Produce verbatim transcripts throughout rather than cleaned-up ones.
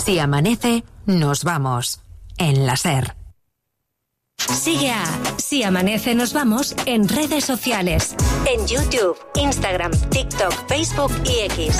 Si amanece, nos vamos. En la SER. Sigue a Si Amanece Nos Vamos en redes sociales. En YouTube, Instagram, TikTok, Facebook y X.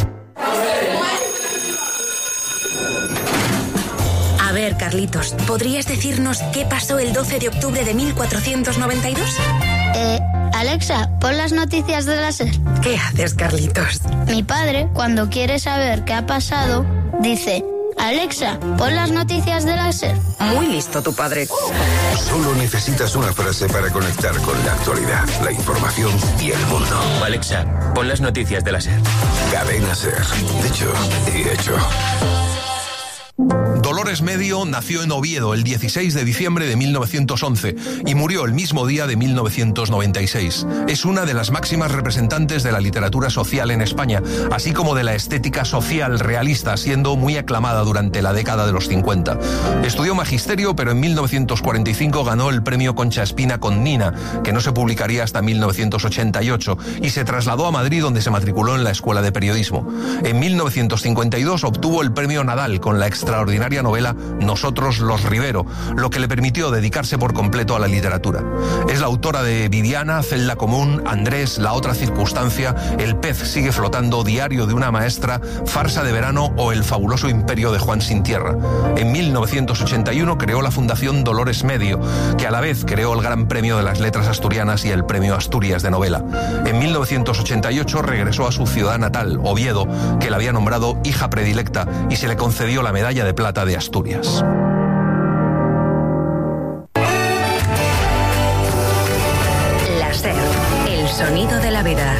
A ver, Carlitos, ¿podrías decirnos qué pasó el doce de octubre de mil cuatrocientos noventa y dos? Eh, Alexa, pon las noticias de la SER. ¿Qué haces, Carlitos? Mi padre, cuando quiere saber qué ha pasado, dice: Alexa, pon las noticias de la SER. Muy listo tu padre. Solo necesitas una frase para conectar con la actualidad, la información y el mundo. Alexa, pon las noticias de la SER. Cadena SER. Dicho y hecho. Dolores Medio nació en Oviedo el dieciséis de diciembre de mil novecientos once y murió el mismo día de mil novecientos noventa y seis. Es una de las máximas representantes de la literatura social en España, así como de la estética social realista, siendo muy aclamada durante la década de los cincuenta. Estudió magisterio, pero en mil novecientos cuarenta y cinco ganó el premio Concha Espina con Nina, que no se publicaría hasta mil novecientos ochenta y ocho, y se trasladó a Madrid, donde se matriculó en la Escuela de Periodismo. En mil novecientos cincuenta y dos obtuvo el premio Nadal con la extraordinaria novela Nosotros los Rivero, lo que le permitió dedicarse por completo a la literatura. Es la autora de Viviana, Celda Común, Andrés, La Otra Circunstancia, El Pez Sigue Flotando, Diario de una Maestra, Farsa de Verano o El Fabuloso Imperio de Juan Sin Tierra. En mil novecientos ochenta y uno creó la Fundación Dolores Medio, que a la vez creó el Gran Premio de las Letras Asturianas y el Premio Asturias de Novela. En mil novecientos ochenta y ocho regresó a su ciudad natal, Oviedo, que la había nombrado hija predilecta, y se le concedió la Medalla de Plata de Asturias. La SER, el sonido de la vida.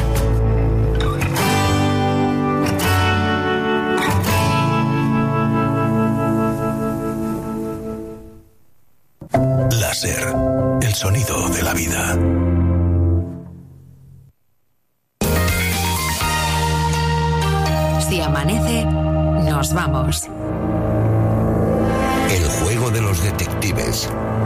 La SER, el sonido de la vida. Si amanece, nos vamos. El juego de los detectives.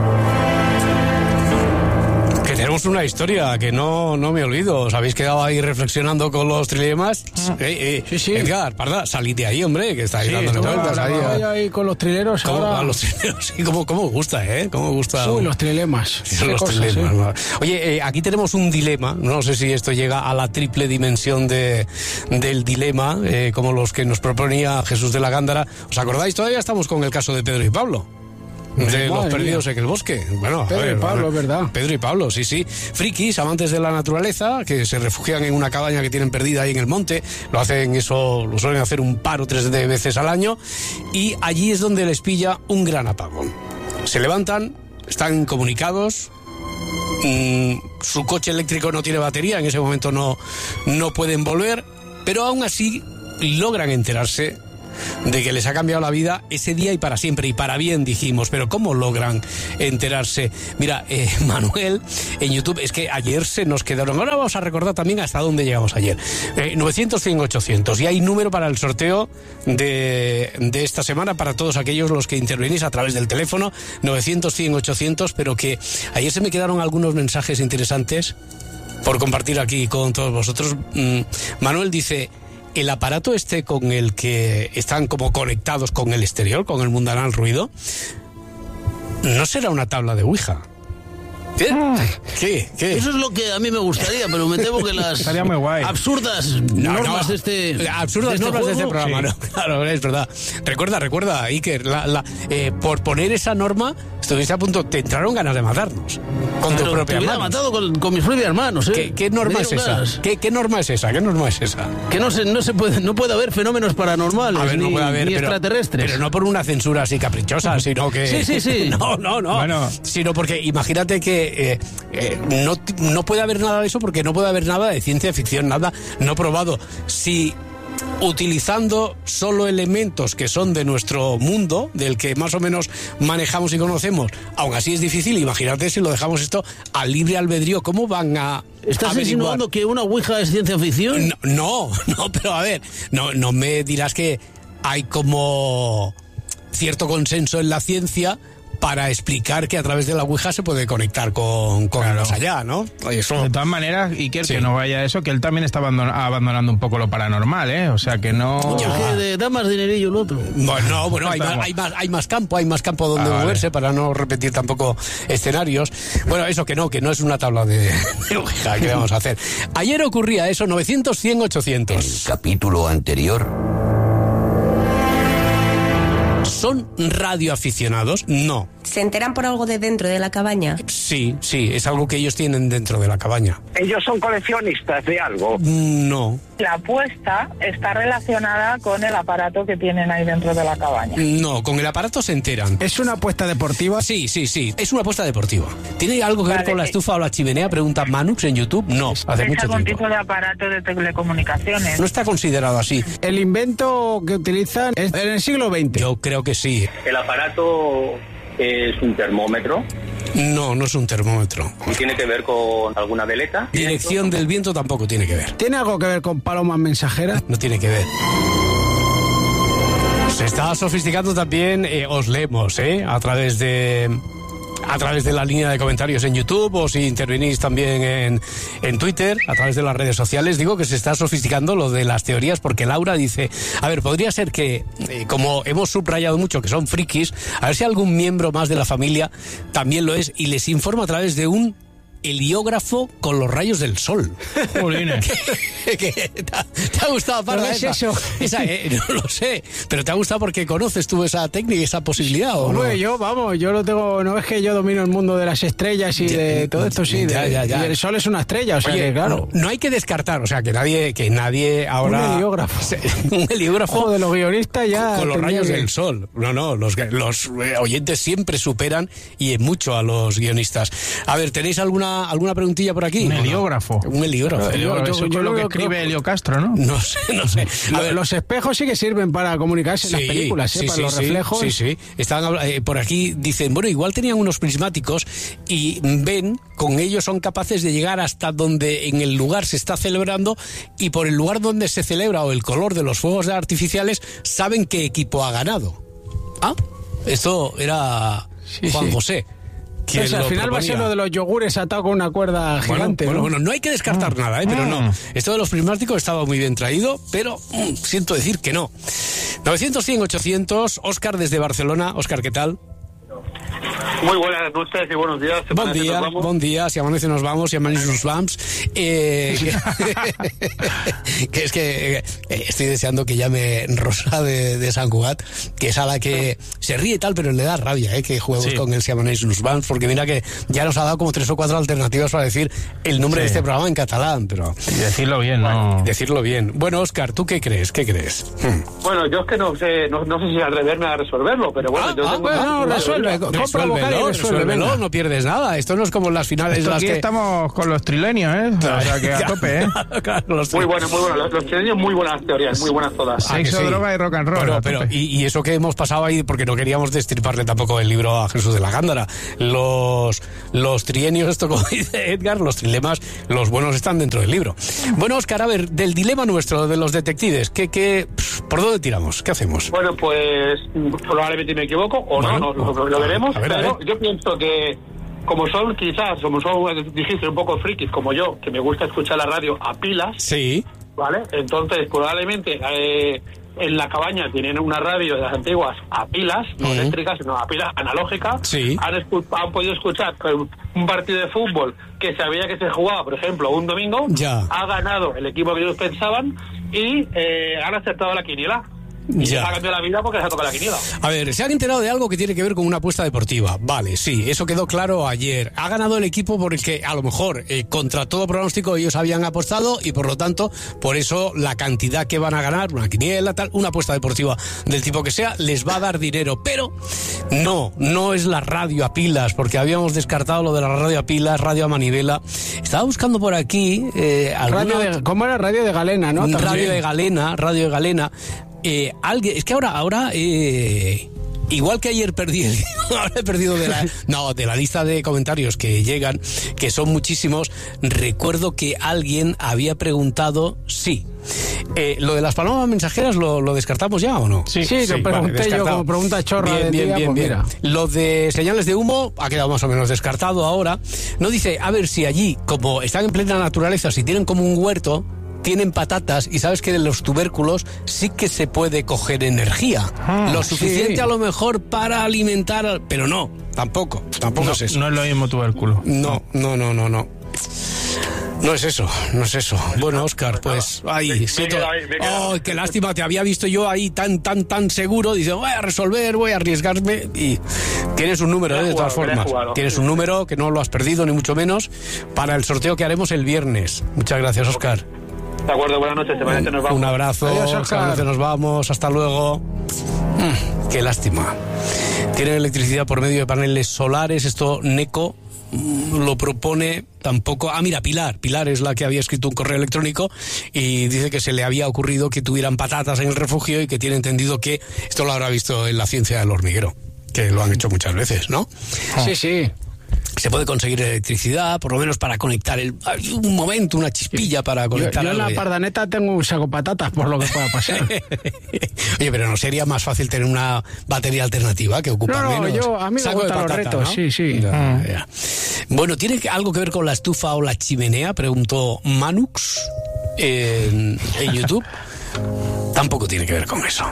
Que tenemos una historia que no, no me olvido. ¿Os habéis quedado ahí reflexionando con los trilemas? Ah. Eh, eh, Sí, sí. Edgar, parda, salid de ahí, hombre, que estáis Sí, dándole no, vueltas ahí. ahí, a- ahí con los trileros ¿Cómo, ahora. a los trileros, sí, ¿cómo, cómo gusta, eh? ¿Cómo gusta? Uy, los trilemas. Sí, Qué los cosas, trilemas, ¿eh? ¿no? Oye, eh, aquí tenemos un dilema. No sé si esto llega a la triple dimensión de, del dilema, eh, como los que nos proponía Jesús de la Gándara. ¿Os acordáis? Todavía estamos con el caso de Pedro y Pablo. De Madre los perdidos mía. en el bosque. Bueno, a Pedro ver, y Pablo, bueno, es verdad. Pedro y Pablo, sí, sí. Frikis, amantes de la naturaleza, que se refugian en una cabaña que tienen perdida ahí en el monte. Lo hacen eso, lo suelen hacer un paro tres de veces al año. Y allí es donde les pilla un gran apagón. Se levantan, están incomunicados. mmm, su coche eléctrico no tiene batería, en ese momento no, no pueden volver. Pero aún así logran enterarse de que les ha cambiado la vida ese día y para siempre, y para bien, dijimos. Pero ¿cómo logran enterarse? Mira, eh, Manuel, en YouTube, es que ayer se nos quedaron, ahora vamos a recordar también hasta dónde llegamos ayer, eh, novecientos, cien, ochocientos, y hay número para el sorteo de, de esta semana para todos aquellos los que intervenís a través del teléfono, novecientos, cien, ochocientos, pero que ayer se me quedaron algunos mensajes interesantes por compartir aquí con todos vosotros. mm, Manuel dice: el aparato este con el que están como conectados con el exterior, con el mundanal ruido, ¿no será una tabla de Ouija? ¿Qué? ¿Qué? ¿Qué? Eso es lo que a mí me gustaría, pero me temo que las Estaría muy guay. absurdas No, normas no. de este absurdas de este normas de este juego, programa, sí. ¿no? Claro, es verdad. Recuerda, recuerda, Iker, la, la, eh, por poner esa norma, estuviste a punto, te entraron ganas de matarnos. Con Pero tus te propias hubiera manos. matado con, con mis propias manos, ¿eh? ¿Qué, qué norma Me es dieron esa? ganas. ¿Qué, ¿Qué norma es esa? ¿Qué norma es esa? Que no se, no se puede, no puede haber fenómenos paranormales A ver, ni, no puede haber, ni pero, extraterrestres. pero no por una censura así caprichosa, sino que... Sí, sí, sí. No, no, no. Bueno. Sino porque imagínate que eh, eh, no, no puede haber nada de eso, porque no puede haber nada de ciencia ficción, nada no probado. Si utilizando solo elementos que son de nuestro mundo, del que más o menos manejamos y conocemos, aún así es difícil, imagínate si lo dejamos esto a libre albedrío, ¿cómo van a ¿Estás averiguar? insinuando que una ouija es ciencia ficción? No, no, no, pero a ver, no, no me dirás que hay como cierto consenso en la ciencia para explicar que a través de la Ouija se puede conectar con, con Claro. más allá, ¿no? Eso. De todas maneras, Iker, Sí. que no vaya eso, que él también está abandon- abandonando un poco lo paranormal, ¿eh? O sea, que no... Oye, que de- da más dinerillo el otro. Bueno, no, bueno, hay más, Estamos. hay, más, hay más campo, hay más campo donde Ah, vale. moverse para no repetir tampoco escenarios. Bueno, eso que no, que no es una tabla de, de Ouija, ¿qué vamos a hacer? Ayer ocurría eso, novecientos, cien, ochocientos. Capítulo anterior. ¿Son radioaficionados? No. ¿Se enteran por algo de dentro de la cabaña? Sí, sí, es algo que ellos tienen dentro de la cabaña. ¿Ellos son coleccionistas de algo? No. La apuesta está relacionada con el aparato que tienen ahí dentro de la cabaña. No, con el aparato se enteran. ¿Es una apuesta deportiva? Sí, sí, sí, es una apuesta deportiva. ¿Tiene algo que ver Vale, con la eh. estufa o la chimenea? Pregunta Manux en YouTube. No, hace ¿Es mucho algún tiempo. tipo de aparato de telecomunicaciones? No está considerado así. El invento que utilizan es en el siglo veinte. Yo creo que sí. El aparato es un termómetro No, no es un termómetro. y tiene que ver con alguna veleta. Dirección del viento tampoco tiene que ver. ¿Tiene algo que ver con palomas mensajeras? No tiene que ver. Se está sofisticando también, eh, os leemos, ¿eh? A través de... a través de la línea de comentarios en YouTube o si intervenís también en, en Twitter, a través de las redes sociales. Digo que se está sofisticando lo de las teorías porque Laura dice, a ver, podría ser que, eh, como hemos subrayado mucho que son frikis, a ver si algún miembro más de la familia también lo es y les informa a través de un heliógrafo con los rayos del sol. ¿Qué, qué, te, ha, ¿Te ha gustado, Parra, ¿Pero es esa? eso? Esa, eh, no lo sé, pero ¿te ha gustado porque conoces tú esa técnica, esa posibilidad o no? Hombre, yo, vamos, yo lo tengo, no es que yo domino el mundo de las estrellas y de todo esto, sí, Ya, de- ya, ya. y el sol es una estrella, o sea Oye, que claro. no, no hay que descartar, o sea, que nadie, que nadie ahora... Un heliógrafo. Se- un heliógrafo Ojo, de los guionistas ya con los tendría rayos que- del sol. No, no, los, los eh, oyentes siempre superan y en mucho a los guionistas. A ver, ¿tenéis alguna alguna preguntilla por aquí? Un ¿O no? heliógrafo. Un heliógrafo. Yo- yo- Eso yo es con lo lo que veo escribe creo- Helio Castro, ¿no? No sé, no sé. A Lo- ver, los espejos sí que sirven para comunicarse en las películas, ¿eh? sí, para sí, los sí, reflejos. Sí, sí. Estaban habla- eh, por aquí dicen, bueno, igual tenían unos prismáticos y ven, con ellos son capaces de llegar hasta donde en el lugar se está celebrando y por el lugar donde se celebra o el color de los fuegos artificiales saben qué equipo ha ganado. Ah, esto era Sí, Juan sí. José. quien Pues al lo final va a ser proponía. lo de los yogures atado con una cuerda Bueno, gigante, bueno, ¿no? bueno, no hay que descartar nada, ¿eh? Pero no. Esto de los prismáticos estaba muy bien traído, pero mm, siento decir que no. novecientos, cien, ochocientos, Óscar desde Barcelona. Óscar, ¿qué tal? Muy buenas noches y buenos días. Se Bon parece que dia, nos vamos. bon dia, si amanece nos vamos, si amanece nos vamos. Eh, que, que es que eh, estoy deseando que llame Rosa de, de Sant Cugat, que es a la que se ríe y tal, pero le da rabia, eh, que juguemos Sí. con el si amanece nos vamos, porque mira que ya nos ha dado como tres o cuatro alternativas para decir el nombre Sí. de este programa en catalán, pero Y decirlo bien, ¿no? decirlo bien. Bueno, Óscar, ¿tú qué crees? ¿Qué crees? Hmm. Bueno, yo es que no sé, no, no sé si atreverme a resolverlo, pero bueno, Ah, yo ah, tengo bueno, una- resuelve, compra Resuélvelo, vocal y resuelve, resuélvelo, venga. no pierdes nada. Esto no es como las finales Esto las aquí que... estamos con los trilenios, ¿eh? O sea que a tope, ¿eh? Claro, los Muy bueno, muy bueno. Los, los chilenos muy buenas teorías, muy buenas todas. Ah, que Sexo, sí. droga y rock and roll. Bueno, a pero tope. y, y eso que hemos pasado ahí, porque no queríamos destriparle tampoco el libro a Jesús de la Gándara. Los, los trienios, esto como dice Edgar, los trilemas, los buenos están dentro del libro. Bueno, Óscar, a ver, del dilema nuestro, de los detectives, ¿qué, qué, pf, ¿por dónde tiramos? ¿Qué hacemos? Bueno, pues probablemente me equivoco o Bueno, no, no, lo, lo veremos, a ver, a pero ver. yo pienso que como son quizás, como son, dijiste, un poco frikis como yo, que me gusta escuchar la radio a pilas, Sí. ¿vale? Entonces probablemente eh, en la cabaña tienen una radio de las antiguas a pilas, no Ujú. eléctricas, sino a pilas analógicas. Sí. Han, escu- han podido escuchar un partido de fútbol que sabía que se jugaba, por ejemplo, un domingo. Ya. Ha ganado el equipo que ellos pensaban y eh, han acertado la quiniela. Y Ya. les ha cambiado la vida porque se ha tocado la quiniela. A ver, se han enterado de algo que tiene que ver con una apuesta deportiva. Vale, sí, eso quedó claro ayer. Ha ganado el equipo porque a lo mejor eh, contra todo pronóstico ellos habían apostado y por lo tanto, por eso la cantidad que van a ganar, una quiniela, tal, una apuesta deportiva del tipo que sea, les va a dar dinero. Pero no, no es la radio a pilas, porque habíamos descartado lo de la radio a pilas, radio a manivela. Estaba buscando por aquí eh, alguna... Radio de, ¿Cómo era? Radio de Galena, ¿no? Radio También. de Galena, Radio de Galena. Eh, alguien, es que ahora, ahora eh, igual que ayer perdí el... ahora he perdido de la... No, de la lista de comentarios que llegan, que son muchísimos, recuerdo que alguien había preguntado, sí, eh, ¿lo de las palomas mensajeras lo, lo descartamos ya o no? Sí, sí, lo pregunté vale, yo como pregunta chorra bien, del bien, día, bien, pues bien. mira. Lo de señales de humo ha quedado más o menos descartado ahora. No dice, a ver si allí, como están en plena naturaleza, si tienen como un huerto, tienen patatas y sabes que de los tubérculos sí que se puede coger energía. Ah, lo suficiente sí. a lo mejor para alimentar, pero no, tampoco, tampoco no, es eso. No es lo mismo tubérculo. No, no, no, no, no. No es eso, no es eso. Bueno, Óscar, pues ahí siento... Oh, qué lástima, te había visto yo ahí tan, tan, tan seguro. Dice, voy a resolver, voy a arriesgarme. Y tienes un número, ¿eh? De todas formas. Tienes un número que no lo has perdido, ni mucho menos, para el sorteo que haremos el viernes. Muchas gracias, Óscar. De acuerdo, buenas noches, Semanece, nos vamos. Un abrazo, Semanece, nos vamos, hasta luego. Mm, qué lástima. Tienen electricidad por medio de paneles solares, esto NECO mm, lo propone tampoco... Ah, mira, Pilar, Pilar es la que había escrito un correo electrónico y dice que se le había ocurrido que tuvieran patatas en el refugio y que tiene entendido que esto lo habrá visto en la ciencia del hormiguero, que lo han hecho muchas veces, ¿no? Sí, sí. Se puede conseguir electricidad, por lo menos para conectar el, un momento, una chispilla para conectar. Yo, yo en la Pardaneta tengo un saco patatas por lo que pueda pasar. Oye, pero ¿no sería más fácil tener una batería alternativa que ocupa no, no, menos? Yo, a mí me gustan los retos, ¿no? Sí, sí. Ya, mm. ya. Bueno, ¿tiene algo que ver con la estufa o la chimenea? Preguntó Manux en, en YouTube. Tampoco tiene que ver con eso.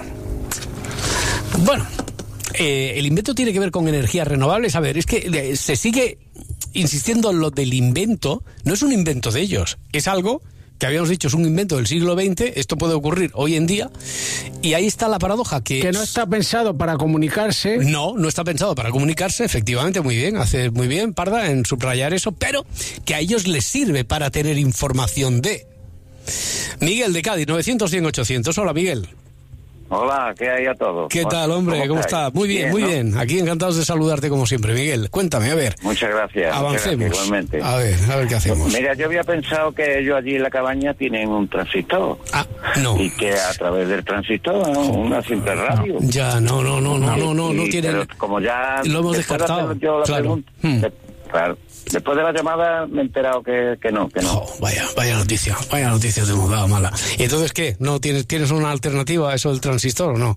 Bueno... Eh, el invento tiene que ver con energías renovables. A ver, es que eh, se sigue insistiendo en lo del invento. No es un invento de ellos, es algo que habíamos dicho es un invento del siglo veinte. Esto puede ocurrir hoy en día y ahí está la paradoja que... Que no está pensado para comunicarse. No, no está pensado para comunicarse, efectivamente, muy bien, hace muy bien, Parda, en subrayar eso, pero que a ellos les sirve para tener información de... Miguel de Cádiz, novecientos, cien, ochocientos. Hola, Miguel. Hola, ¿qué hay a todos? ¿Qué tal, hombre? ¿Cómo, ¿Cómo estás? Muy bien, bien muy ¿no? bien. Aquí encantados de saludarte como siempre, Miguel. Cuéntame, a ver. Muchas gracias. Avancemos. Muchas gracias, igualmente. A ver, a ver qué hacemos. Mira, yo había pensado que ellos allí en la cabaña tienen un transistor. Ah, no. Y que a través del transistor, ¿no? Una simple radio. Ya, no, no, no, no, no, no, no y, tienen... Como ya... Lo hemos descartado. Yo la claro. Pregunta, hmm. de, claro. Después de la llamada me he enterado que, que no, que no. Oh, vaya, vaya noticia, vaya noticia te hemos dado mala. ¿Y entonces qué? ¿No tienes, tienes una alternativa a eso del transistor o no?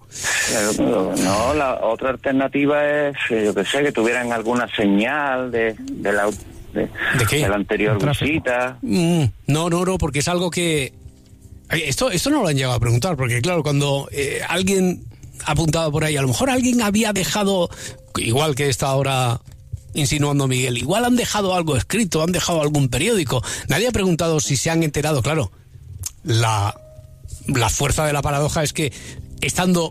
No, la otra alternativa es, yo que sé, que tuvieran alguna señal de, de la de, ¿De qué? de la anterior visita. Mm, no, no, no, porque es algo que... Esto, esto no lo han llegado a preguntar, porque claro, cuando eh, alguien apuntaba por ahí, a lo mejor alguien había dejado, igual que esta hora... insinuando Miguel, igual han dejado algo escrito, han dejado algún periódico. Nadie ha preguntado si se han enterado. Claro, la, la fuerza de la paradoja es que estando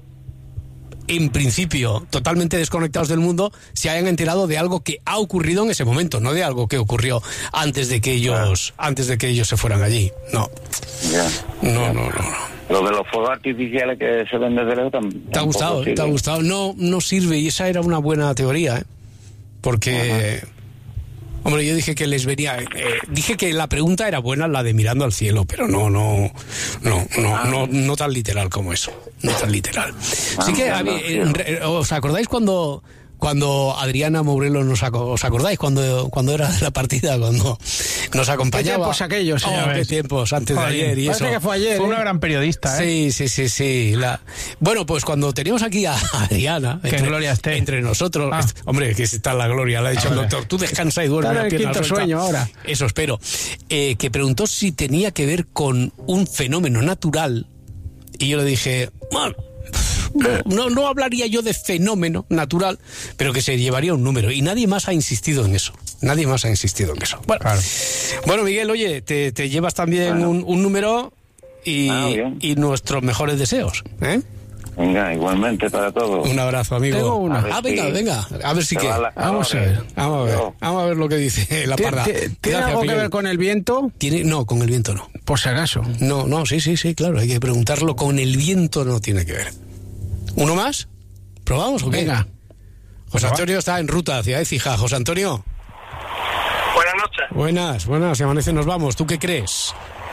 en principio totalmente desconectados del mundo, se hayan enterado de algo que ha ocurrido en ese momento, no de algo que ocurrió antes de que ellos, ah. antes de que ellos se fueran allí. No. Ya. No, no, no, no. Lo de los fuegos artificiales que se ven desde lejos también. ¿Te ha gustado? ¿Te ha gustado? No, no sirve, y esa era una buena teoría, ¿eh? Porque, ajá. hombre, yo dije que les venía, eh, dije que la pregunta era buena, la de mirando al cielo, pero no, no, no, no, no, no tan literal como eso, no tan literal. Así que, a mí, eh, ¿os acordáis cuando, cuando Adriana Mourelo nos aco- os acordáis cuando, cuando era la partida, cuando nos acompañaba? ¿Qué tiempos aquellos? Oh, qué tiempos, antes de Oye, ayer y parece eso. que fue ayer. Fue ¿eh? una gran periodista, ¿eh? Sí, sí, sí, sí. La... Bueno, pues cuando teníamos aquí a Adriana, que entre, gloria esté. entre nosotros, ah. hombre, que está la gloria, le ha dicho el doctor, tú descansa y duerme. Está en el quinto suelta. sueño ahora. Eso espero. Eh, que preguntó si tenía que ver con un fenómeno natural y yo le dije, bueno, no, no hablaría yo de fenómeno natural, pero que se llevaría un número y nadie más ha insistido en eso. Nadie más ha insistido en eso. Bueno, claro. bueno Miguel, oye, te, te llevas también bueno. un, un número y, ah, y nuestros mejores deseos, ¿eh? Venga, igualmente para todos. Un abrazo, amigo. Tengo una. Ah, venga, si venga, a ver si qué. Vamos a ver. Vamos a ver. Vamos a ver lo que dice la parda. ¿Tiene, ¿tiene Gracias, algo Miguel. que ver con el viento? ¿Tiene? No, con el viento no. Por si acaso. No, no, sí, sí, sí, claro, hay que preguntarlo. Con el viento no tiene que ver. ¿Uno más? ¿Probamos o qué? Venga. José Antonio está en ruta hacia Écija. José Antonio. Buenas noches. Buenas, buenas, si amanece nos vamos. ¿Tú qué crees?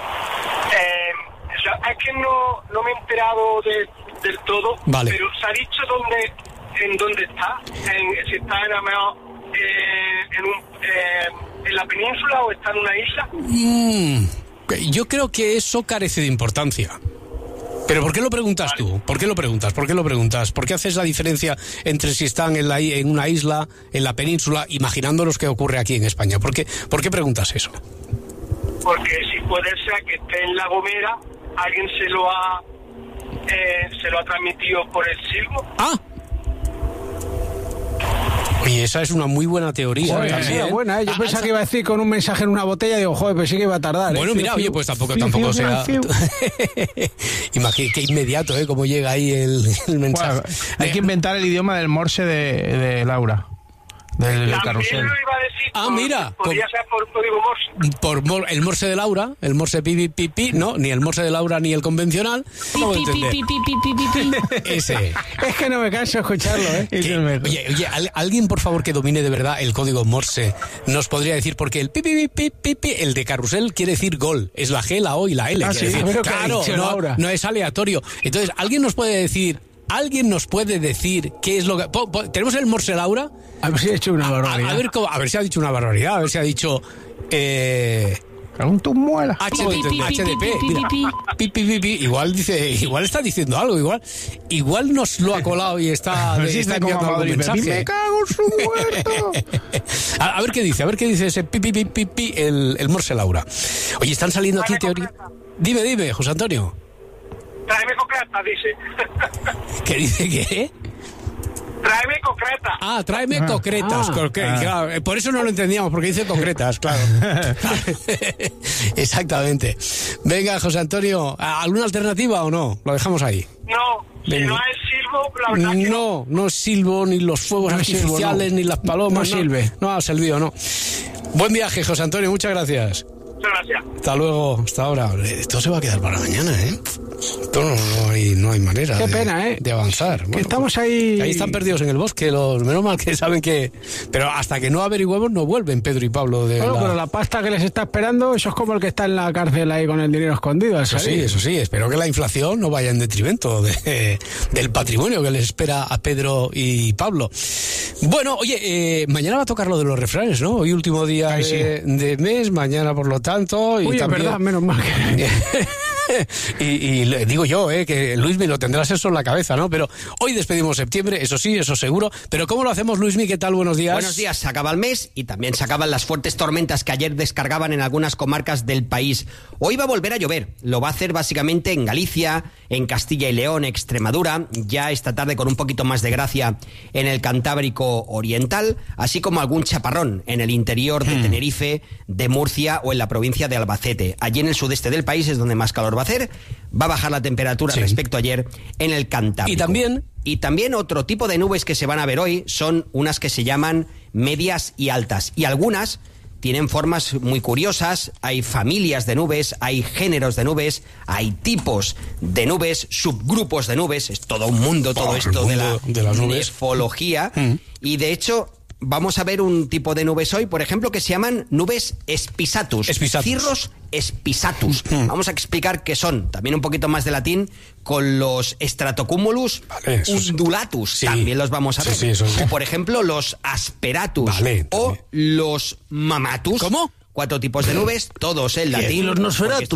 Eh, o sea, es que no, no me he enterado de, del todo, vale. pero se ha dicho dónde, en dónde está, en, si está en, a lo mejor, eh, en, un, eh, en la península o está en una isla. Mm, yo creo que eso carece de importancia. ¿Pero por qué lo preguntas vale. tú? ¿Por qué lo preguntas? ¿Por qué lo preguntas? ¿Por qué haces la diferencia entre si están en, la, en una isla, en la península, imaginándonos qué ocurre aquí en España? ¿Por qué, ¿Por qué preguntas eso? Porque si puede ser que esté en La Gomera, alguien se lo ha eh, se lo ha transmitido por el silbo. ¡Ah! Oye, esa es una muy buena teoría. Joder, también. Sí, buena, ¿eh? Yo ah, pensaba que iba a decir con un mensaje en una botella y digo, joder, pues sí que iba a tardar. Bueno, ¿eh? mira, fiu, oye, pues tampoco, fiu, tampoco fiu, sea... fiu. Imagínate, qué inmediato, ¿eh? Cómo llega ahí el, el mensaje. Bueno, hay que inventar el idioma del Morse de, de Laura. Del, del carrusel. Lo iba a decir ah, por, mira. Podría ser por código Morse. Por mor, el Morse de Laura, el Morse pi, pi, pi, pi, no, ni el Morse de Laura ni el convencional. ¿Cómo entender? Pi, pi, pi, pi, pi, pi. Ese. Es que no me canso de escucharlo, ¿eh? Que, oye, oye, alguien por favor que domine de verdad el código Morse nos podría decir, porque el pi, pi, pi, pi, pi, el de carrusel quiere decir gol, es la G, la O y la L. Ah, sí, decir. Claro, no, no es aleatorio. Entonces, ¿alguien nos puede decir... ¿Alguien nos puede decir qué es lo que... Po, po, ¿Tenemos el Morse Laura? A ver si ha hecho una barbaridad. A, a, ver, cómo, a ver si ha dicho una barbaridad, a ver si ha dicho... Eh... Con tus muelas. H D P, mira. Pi, pi, pi, pi. Igual dice, igual está diciendo algo, igual, igual nos lo ha colado y está, sí, está enviando algún mensaje. Me cago en su muerto. a, a ver qué dice, a ver qué dice ese pi, pi, pi, pi, pi el, el Morse Laura. Oye, están saliendo aquí teorías. Dime, dime, José Antonio. Tráeme concreta, dice. ¿Qué dice qué? Tráeme concretas. Ah, tráeme ah, concretas. Ah, okay, ah. Claro. Por eso no lo entendíamos, porque dice concretas, claro. Exactamente. Venga, José Antonio, ¿alguna alternativa o no? Lo dejamos ahí. No, Venga. Si no es silbo, la verdad que no. No, no es silbo, ni los fuegos no artificiales, silbo, no. ni las palomas. No, no sirve. No, ha servido, no. Buen viaje, José Antonio, muchas gracias. Muchas gracias. Hasta luego, hasta ahora. Esto se va a quedar para mañana, ¿eh? Esto no, no, hay, no hay manera Qué de, pena, ¿eh? de avanzar. Que bueno, estamos ahí... Ahí están perdidos en el bosque, los menos mal que saben que... Pero hasta que no averigüemos no vuelven Pedro y Pablo de Bueno, la... pero la pasta que les está esperando, eso es como el que está en la cárcel ahí con el dinero escondido. Eso sí, eso sí. Espero que la inflación no vaya en detrimento de, del patrimonio que les espera a Pedro y Pablo. Bueno, oye, eh, mañana va a tocar lo de los refranes, ¿no? Hoy último día Ay, de, sí. de mes, mañana por lo tanto... Y Uy, también... es verdad, menos mal que... y, y le digo yo, eh, que Luismi lo tendrás eso en la cabeza, ¿no? Pero hoy despedimos septiembre, eso sí, eso seguro. Pero ¿cómo lo hacemos, Luismi? ¿Qué tal? Buenos días. Buenos días, se acaba el mes y también se acaban las fuertes tormentas que ayer descargaban en algunas comarcas del país. Hoy va a volver a llover, lo va a hacer básicamente en Galicia, en Castilla y León, Extremadura, ya esta tarde con un poquito más de gracia en el Cantábrico Oriental, así como algún chaparrón en el interior de hmm. Tenerife, de Murcia o en la provincia de Albacete. Allí en el sudeste del país es donde más calor va a hacer, va a bajar la temperatura sí. respecto a ayer en el Cantábrico. Y también... Y también otro tipo de nubes que se van a ver hoy son unas que se llaman medias y altas. Y algunas tienen formas muy curiosas, hay familias de nubes, hay géneros de nubes, hay tipos de nubes, subgrupos de nubes, es todo un mundo todo oh, esto mundo de la, de la nefología. Mm. Y de hecho... Vamos a ver un tipo de nubes hoy, por ejemplo, que se llaman nubes espisatus. Espisatus. Cirrus espisatus. Mm. Vamos a explicar qué son. También un poquito más de latín con los stratocumulus vale, undulatus. Sí. También los vamos a ver. Sí, sí, o, por ejemplo, los asperatus. Vale, o los mamatus. ¿Cómo? Cuatro tipos de nubes, todos en latín. Y los nosferatus.